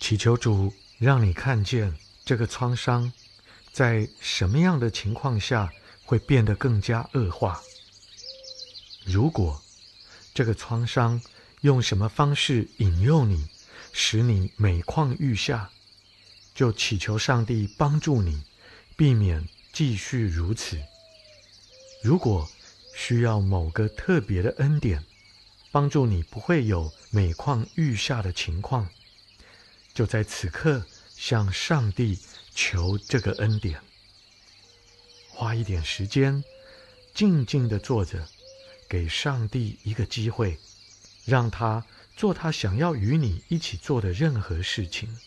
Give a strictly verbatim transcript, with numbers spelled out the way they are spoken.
祈求主让你看见这个创伤在什么样的情况下会变得更加恶化。如果这个创伤用什么方式引诱你，使你每况愈下，就祈求上帝帮助你，避免继续如此。如果需要某个特别的恩典，帮助你不会有每况愈下的情况，就在此刻向上帝求这个恩典。花一点时间，静静地坐着，给上帝一个机会，让他做他想要与你一起做的任何事情。